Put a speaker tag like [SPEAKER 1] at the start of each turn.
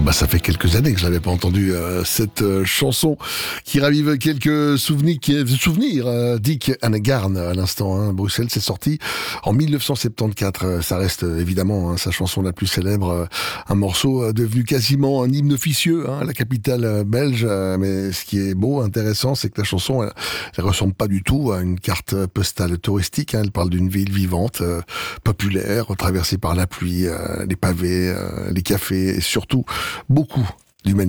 [SPEAKER 1] Ça fait quelques années que je n'avais pas entendu cette chanson qui ravive quelques souvenirs. Dick Annegarn à l'instant. Bruxelles, c'est sorti en 1974. Ça reste évidemment sa chanson la plus célèbre. Un morceau devenu quasiment un hymne officieux, la capitale belge. Mais ce qui est beau, intéressant, c'est que la chanson, elle ressemble pas du tout à une carte postale touristique. Elle parle d'une ville vivante, populaire, traversée par la pluie, les pavés, les cafés et surtout beaucoup d'humanité.